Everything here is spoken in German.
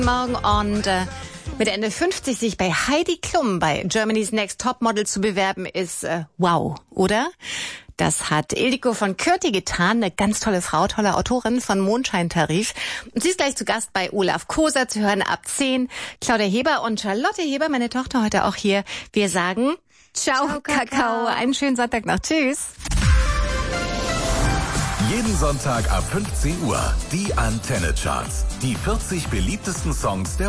Morgen und mit Ende 50 sich bei Heidi Klum bei Germany's Next Topmodel zu bewerben ist wow, oder? Das hat Ildiko von Kürti getan, eine ganz tolle Frau, tolle Autorin von Mondscheintarif. Und sie ist gleich zu Gast bei Olaf Koser, zu hören ab 10. Claudia Heber und Charlotte Heber, meine Tochter, heute auch hier. Wir sagen Ciao, Kakao. Einen schönen Sonntag noch. Tschüss. Jeden Sonntag ab 15 Uhr die Antenne Charts. Die 40 beliebtesten Songs der